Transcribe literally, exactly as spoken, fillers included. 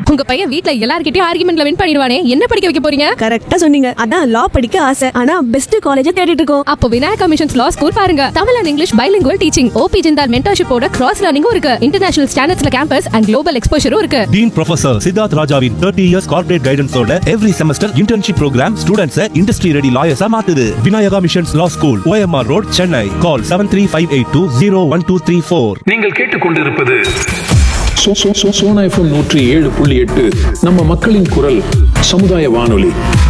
உங்க பையன் வீட்ல எல்லார்கிட்டயும் ஆர்குமெண்ட்ல வின் பண்ணிடுவானே, என்ன படிக்க வைக்க போறீங்க? கரெக்டா சொன்னீங்க. அதான் லா படிக்க ஆசை. ஆனா பெஸ்ட் காலேஜ் தேடிட்டு இருக்கோம். அப்போ விநாயகா மிஷன்ஸ் லா ஸ்கூல் பாருங்க. Tamil and English bilingual teaching, OP Jindal மென்டர்ஷிப்போட cross லேர்னிங்கும் இருக்கு. இன்டர்நேஷனல் ஸ்டாண்டர்ட்ஸ்ல கேம்பஸ் அண்ட் குளோபல் எக்ஸ்போஷரும் இருக்கு. டீன் ப்ரொஃபசர் சித்தார்த் ராஜாவின் thirty years corporate guidance ஓட every semester internship program students industry ready lawyers மாத்துது. Vinayaka missions லா school, O M R road, Chennai. Call seven three five eight two zero one two three four. நீங்கள் கேட்டுக்கொண்டிருப்பது Sona FM நூற்றி ஏழு புள்ளி எட்டு, நம்ம மக்களின் குரல், சமுதாய வானொலி.